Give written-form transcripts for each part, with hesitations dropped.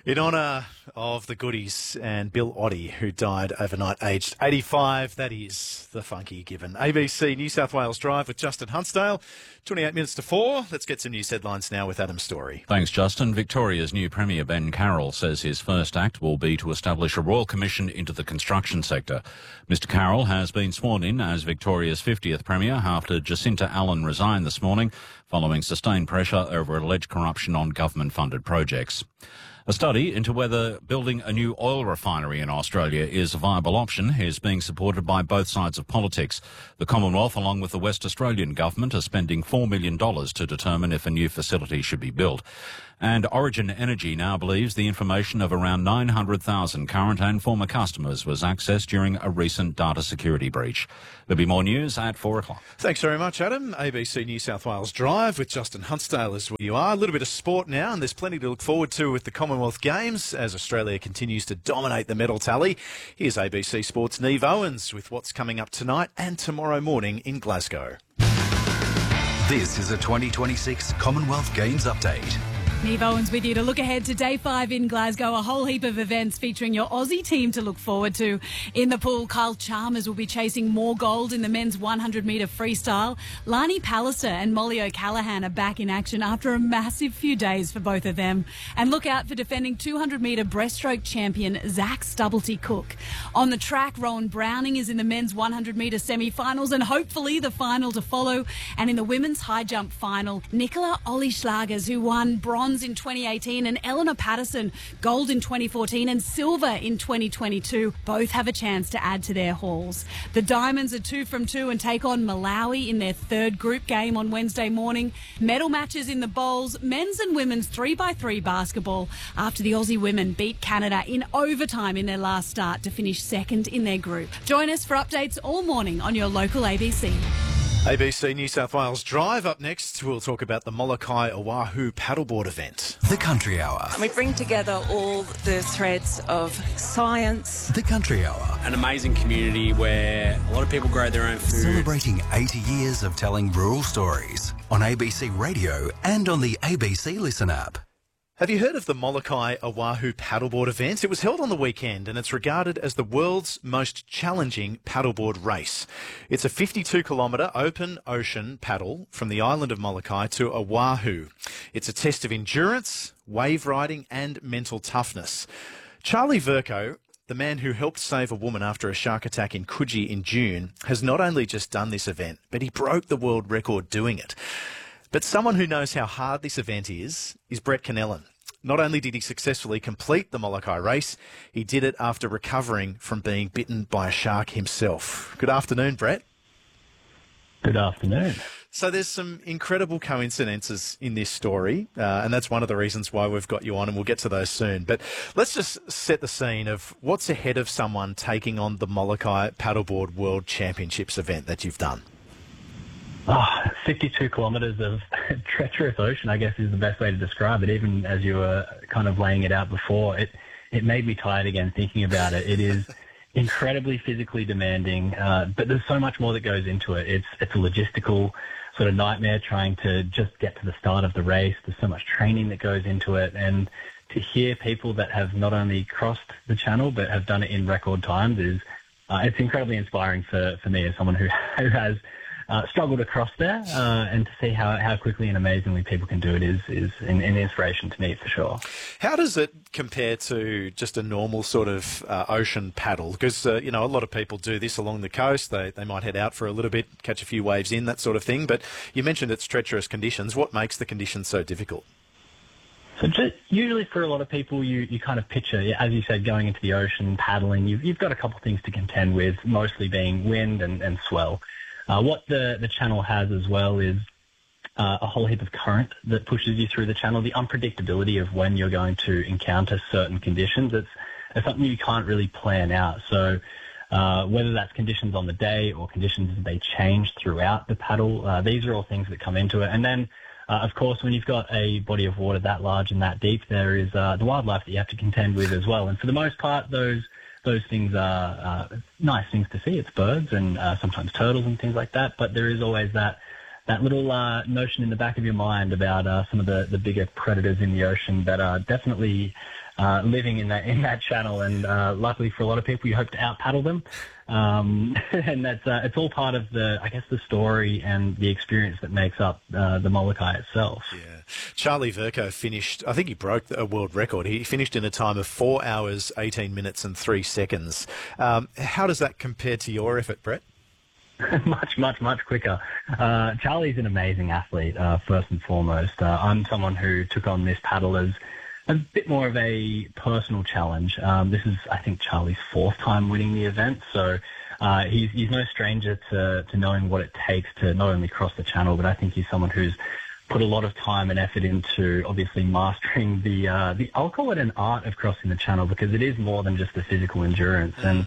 In honour of the goodies and Bill Oddie, who died overnight aged 85, that is the funky given. ABC New South Wales Drive with Justin Huntsdale, 28 minutes to 4. Let's get some news headlines now with Adam Story. Thanks, Justin. Victoria's new Premier Ben Carroll says his first act will be to establish a royal commission into the construction sector. Mr Carroll has been sworn in as Victoria's 50th Premier after Jacinta Allen resigned this morning following sustained pressure over alleged corruption on government-funded projects. A study into whether building a new oil refinery in Australia is a viable option is being supported by both sides of politics. The Commonwealth, along with the West Australian government, are spending $4 million to determine if a new facility should be built. And Origin Energy now believes the information of around 900,000 current and former customers was accessed during a recent data security breach. There'll be more news at 4 o'clock. Thanks very much, Adam. ABC New South Wales Drive with Justin Huntsdale is where you are. A little bit of sport now, and there's plenty to look forward to with the Commonwealth Games as Australia continues to dominate the medal tally. Here's ABC Sport's Neve Owens with what's coming up tonight and tomorrow morning in Glasgow. This is a 2026 Commonwealth Games update. Neve Owens with you to look ahead to Day 5 in Glasgow. A whole heap of events featuring your Aussie team to look forward to. In the pool, Kyle Chalmers will be chasing more gold in the men's 100-metre freestyle. Lani Pallister and Molly O'Callaghan are back in action after a massive few days for both of them. And look out for defending 200-metre breaststroke champion Zach Stubblety-Cook. On the track, Rowan Browning is in the men's 100-metre semi-finals and hopefully the final to follow. And in the women's high jump final, Nicola Ollie-Schlagers, who won bronze in 2018, and Eleanor Patterson, gold in 2014 and silver in 2022, both have a chance to add to their hauls. The Diamonds are 2 from 2 and take on Malawi in their third group game on Wednesday morning. Medal matches in the bowls, men's and women's 3x3 basketball after the Aussie women beat Canada in overtime in their last start to finish second in their group. Join us for updates all morning on your local ABC. ABC New South Wales Drive. Up next, we'll talk about the Molokai Oahu paddleboard event. The Country Hour. We bring together all the threads of science. The Country Hour. An amazing community where a lot of people grow their own food. Celebrating 80 years of telling rural stories on ABC Radio and on the ABC Listen app. Have you heard of the Molokai Oahu paddleboard event? It was held on the weekend and it's regarded as the world's most challenging paddleboard race. It's a 52-kilometre open ocean paddle from the island of Molokai to Oahu. It's a test of endurance, wave riding and mental toughness. Charlie Verco, the man who helped save a woman after a shark attack in Coogee in June, has not only just done this event, but he broke the world record doing it. But someone who knows how hard this event is Brett Kennellan. Not only did he successfully complete the Molokai race, he did it after recovering from being bitten by a shark himself. Good afternoon, Brett. Good afternoon. So there's some incredible coincidences in this story, and that's one of the reasons why we've got you on, and we'll get to those soon. But let's just set the scene of what's ahead of someone taking on the Molokai Paddleboard World Championships event that you've done. 52 kilometres of treacherous ocean, I guess, is the best way to describe it. Even as you were kind of laying it out before, it made me tired again thinking about it. It is incredibly physically demanding, but there's so much more that goes into it. It's a logistical sort of nightmare trying to just get to the start of the race. There's so much training that goes into it, and to hear people that have not only crossed the channel but have done it in record times is it's incredibly inspiring for me as someone who has struggled across there, and to see how quickly and amazingly people can do it is an inspiration to me for sure. How does it compare to just a normal sort of ocean paddle? Because, a lot of people do this along the coast. They might head out for a little bit, catch a few waves in, that sort of thing. But you mentioned it's treacherous conditions. What makes the conditions so difficult? So usually for a lot of people, you kind of picture, as you said, going into the ocean, paddling, you've got a couple of things to contend with, mostly being wind and swell. What the channel has as well is a whole heap of current that pushes you through the channel. The unpredictability of when you're going to encounter certain conditions, it's something you can't really plan out. So whether that's conditions on the day or conditions as they change throughout the paddle, these are all things that come into it. And then, of course, when you've got a body of water that large and that deep, there is the wildlife that you have to contend with as well. And for the most part, those things are nice things to see. It's birds and sometimes turtles and things like that. But there is always that little notion in the back of your mind about some of the bigger predators in the ocean that are definitely living in that channel, and luckily for a lot of people, you hope to out paddle them, and that's it's all part of the story and the experience that makes up the Molokai itself. Yeah, Charlie Vercoe finished. I think he broke a world record. He finished in a time of 4 hours, 18 minutes, and 3 seconds. How does that compare to your effort, Brett? much quicker. Charlie's an amazing athlete, first and foremost. I'm someone who took on this paddle as a bit more of a personal challenge. This is, I think, Charlie's 4th time winning the event, so he's no stranger to knowing what it takes to not only cross the channel, but I think he's someone who's put a lot of time and effort into obviously mastering the I'll call it an art of crossing the channel, because it is more than just the physical endurance. And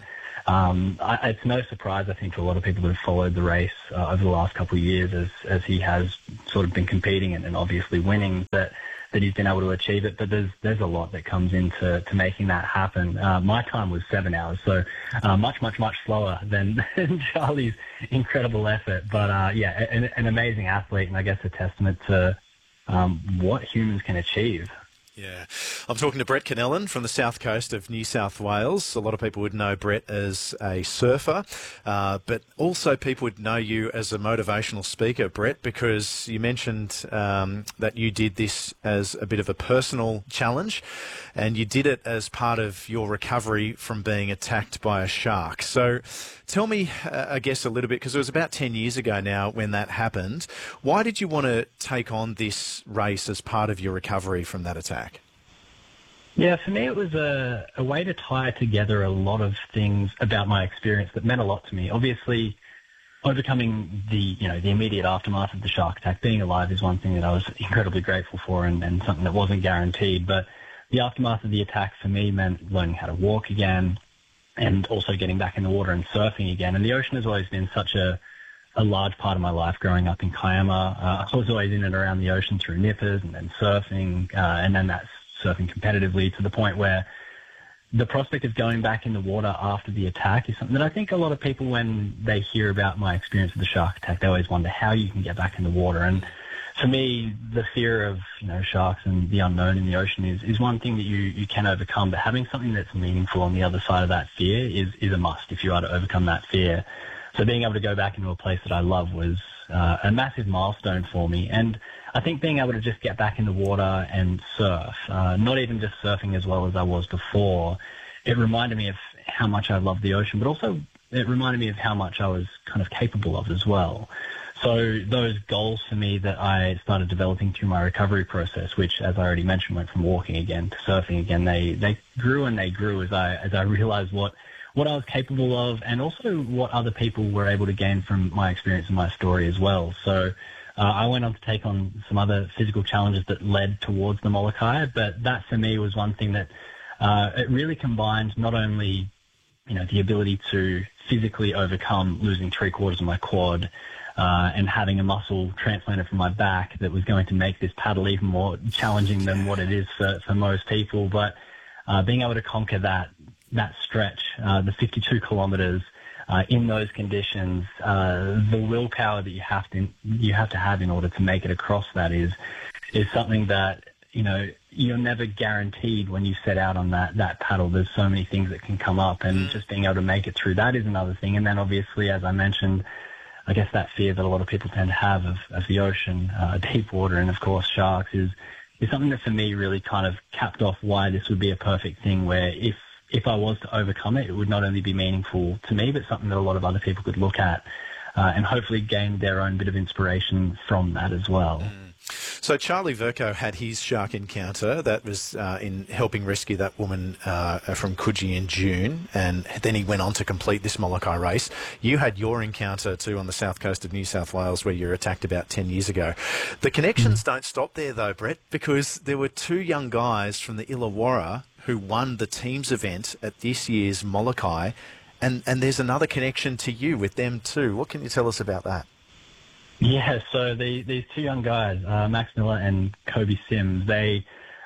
it's no surprise, I think, to a lot of people that have followed the race over the last couple of years, as he has sort of been competing and obviously winning, that he's been able to achieve it. But there's a lot that comes into making that happen. My time was 7 hours, so much slower than Charlie's incredible effort. But an amazing athlete, and I guess a testament to what humans can achieve. Yeah. I'm talking to Brett Kennellan from the south coast of New South Wales. A lot of people would know Brett as a surfer, but also people would know you as a motivational speaker, Brett, because you mentioned that you did this as a bit of a personal challenge, and you did it as part of your recovery from being attacked by a shark. So tell me, I guess, a little bit, because it was about 10 years ago now when that happened. Why did you want to take on this race as part of your recovery from that attack? Yeah, for me it was a way to tie together a lot of things about my experience that meant a lot to me. Obviously, overcoming the immediate aftermath of the shark attack, being alive, is one thing that I was incredibly grateful for, and something that wasn't guaranteed. But the aftermath of the attack for me meant learning how to walk again, and also getting back in the water and surfing again. And the ocean has always been such a large part of my life growing up in Kiama. I was always in and around the ocean through nippers, and then surfing, and then that's surfing competitively, to the point where the prospect of going back in the water after the attack is something that I think a lot of people, when they hear about my experience with the shark attack, they always wonder how you can get back in the water. And for me, the fear of sharks and the unknown in the ocean is one thing that you can overcome, but having something that's meaningful on the other side of that fear is a must if you are to overcome that fear. So being able to go back into a place that I love was a massive milestone for me. And I think being able to just get back in the water and surf, not even just surfing as well as I was before, it reminded me of how much I love the ocean, but also it reminded me of how much I was kind of capable of as well. So those goals for me that I started developing through my recovery process, which, as I already mentioned, went from walking again to surfing again, they grew and they grew as I realized what I was capable of, and also what other people were able to gain from my experience and my story as well. So I went on to take on some other physical challenges that led towards the Molokai, but that for me was one thing that it really combined not only the ability to physically overcome losing 3/4 of my quad and having a muscle transplanted from my back that was going to make this paddle even more challenging than what it is for most people, but being able to conquer that stretch, the 52 kilometers, in those conditions, the willpower that you have to have in order to make it across that is something that you're never guaranteed when you set out on that paddle. There's so many things that can come up, and just being able to make it through that is another thing. And then obviously, as I mentioned, I guess that fear that a lot of people tend to have of the ocean, deep water, and of course sharks is something that for me really kind of capped off why this would be a perfect thing, where if I was to overcome it, it would not only be meaningful to me, but something that a lot of other people could look at and hopefully gain their own bit of inspiration from that as well. So Charlie Vercoe had his shark encounter. That was in helping rescue that woman from Coogee in June, and then he went on to complete this Molokai race. You had your encounter too on the south coast of New South Wales, where you were attacked about 10 years ago. The connections don't stop there though, Brett, because there were 2 young guys from the Illawarra who won the teams event at this year's Molokai, and there's another connection to you with them too. What can you tell us about that? Yeah, so these 2 young guys, Max Miller and Kobe Sims, they,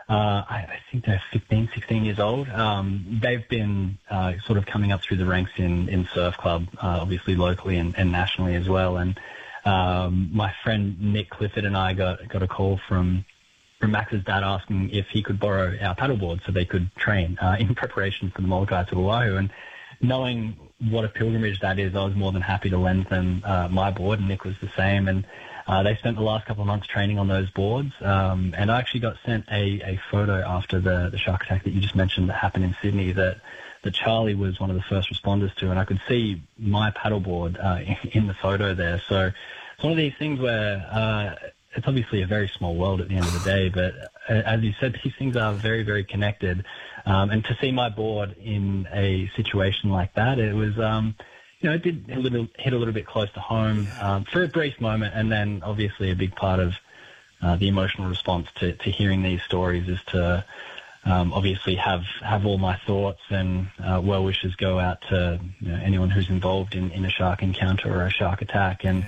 I think they're 15, 16 years old. They've been sort of coming up through the ranks in Surf Club, obviously locally and nationally as well. And my friend Nick Clifford and I got a call from from Max's dad asking if he could borrow our paddleboard so they could train in preparation for the Molokai to Oahu. And knowing what a pilgrimage that is, I was more than happy to lend them my board, and Nick was the same. And they spent the last couple of months training on those boards. And I actually got sent a photo after the shark attack that you just mentioned that happened in Sydney that Charlie was one of the first responders to, and I could see my paddleboard in the photo there. So it's one of these things where it's obviously a very small world at the end of the day, but as you said, these things are very, very connected. And to see my board in a situation like that, it was, it did hit a little bit close to home for a brief moment, and then obviously a big part of the emotional response to hearing these stories is to obviously have all my thoughts and well wishes go out to anyone who's involved in a shark encounter or a shark attack. And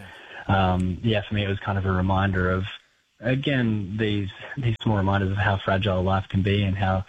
for me, it was kind of a reminder of, again, these small reminders of how fragile life can be and how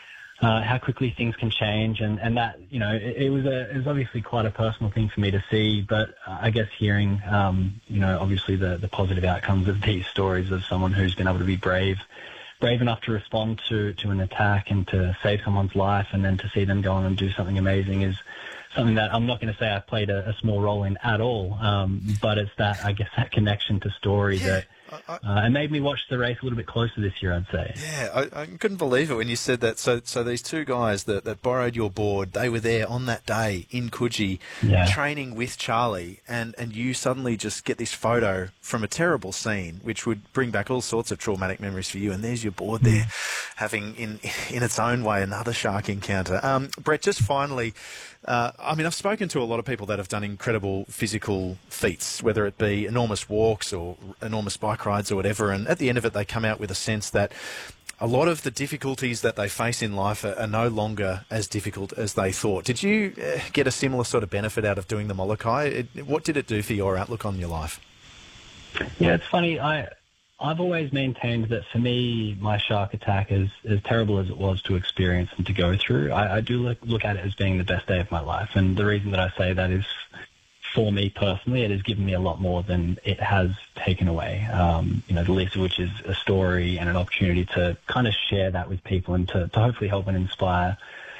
quickly things can change. And that, it was obviously quite a personal thing for me to see, but I guess hearing, obviously the positive outcomes of these stories of someone who's been able to be brave enough to respond to an attack and to save someone's life, and then to see them go on and do something amazing is something that I'm not going to say I played a small role in at all, but it's that, I guess, that connection to story that it made me watch the race a little bit closer this year, I'd say. Yeah, I couldn't believe it when you said that. So these two guys that borrowed your board, they were there on that day in Coogee training with Charlie, and you suddenly just get this photo from a terrible scene, which would bring back all sorts of traumatic memories for you, and there's your board there having, in its own way, another shark encounter. Brett, just finally, I've spoken to a lot of people that have done incredible physical feats, whether it be enormous walks or enormous bike rides or whatever, and at the end of it they come out with a sense that a lot of the difficulties that they face in life are no longer as difficult as they thought. Did you get a similar sort of benefit out of doing the Molokai? What did it do for your outlook on your life? Yeah, it's funny. I've always maintained that for me, my shark attack, as terrible as it was to experience and to go through, I do look at it as being the best day of my life. And the reason that I say that is, for me personally, it has given me a lot more than it has taken away. The least of which is a story and an opportunity to kind of share that with people and to hopefully help and inspire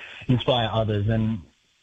others. And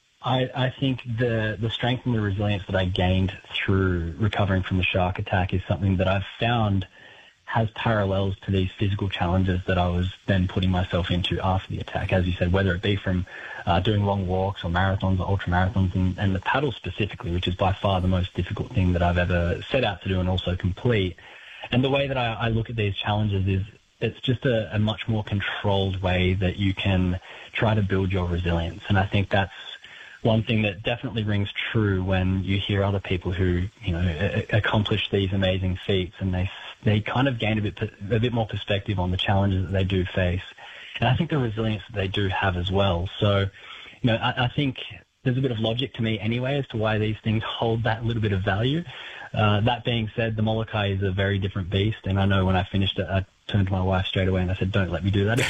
I think the strength and the resilience that I gained through recovering from the shark attack is something that I've found has parallels to these physical challenges that I was then putting myself into after the attack, as you said, whether it be from doing long walks or marathons or ultra marathons, and the paddle specifically, which is by far the most difficult thing that I've ever set out to do and also complete. And the way that I look at these challenges is it's just a much more controlled way that you can try to build your resilience. And I think that's one thing that definitely rings true when you hear other people who, accomplish these amazing feats, and they kind of gain a bit more perspective on the challenges that they do face. And I think the resilience that they do have as well. So, I think there's a bit of logic to me anyway as to why these things hold that little bit of value. That being said, the Molokai is a very different beast, and I know when I finished it, I turned to my wife straight away and I said, "Don't let me do that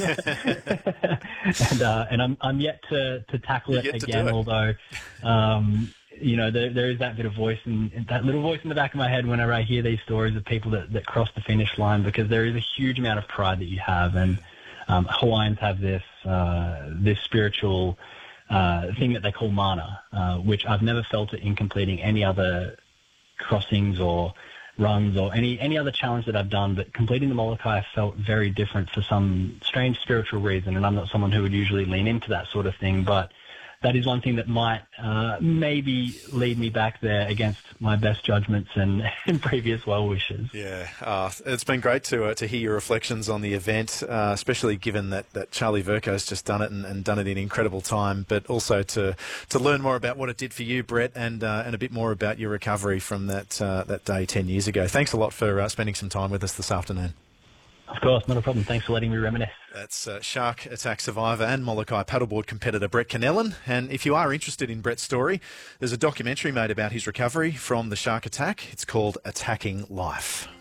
again." and I'm yet to tackle it again, although there is that bit of voice and that little voice in the back of my head whenever I hear these stories of people that cross the finish line, because there is a huge amount of pride that you have, and Hawaiians have this spiritual thing that they call mana, which I've never felt it in completing any other crossings or runs or any other challenge that I've done, but completing the Molokai felt very different for some strange spiritual reason, and I'm not someone who would usually lean into that sort of thing, but that is one thing that might maybe lead me back there against my best judgments and previous well wishes. Yeah, it's been great to hear your reflections on the event, especially given that Charlie Vercoe's just done it and done it in incredible time, but also to learn more about what it did for you, Brett, and a bit more about your recovery from that day 10 years ago. Thanks a lot for spending some time with us this afternoon. Of course, not a problem. Thanks for letting me reminisce. That's shark attack survivor and Molokai paddleboard competitor Brett Kennellan. And if you are interested in Brett's story, there's a documentary made about his recovery from the shark attack. It's called Attacking Life.